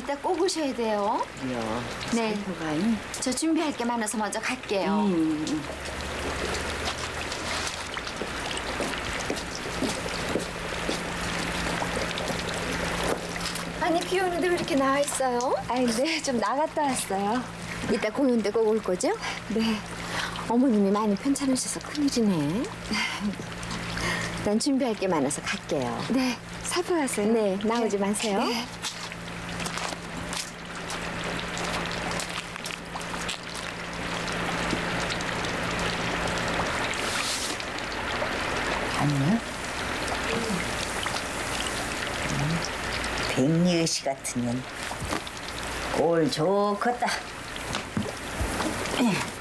이따 꼭 오셔야 돼요. 그래요. 네. 살펴가잉. 저 준비할 게 많아서 먼저 갈게요. 아니 비 오는데 왜 이렇게 나와 있어요? 아이, 네, 좀 나갔다 왔어요. 이따 공연대 꼭 올 거죠? 네. 어머님이 많이 편찮으셔서 큰일이네. 난 준비할 게 많아서 갈게요. 네, 살펴가세요. 네, 나오지 마세요. 네. 아니요. 백리의시 같은 년. 올 좋겠다.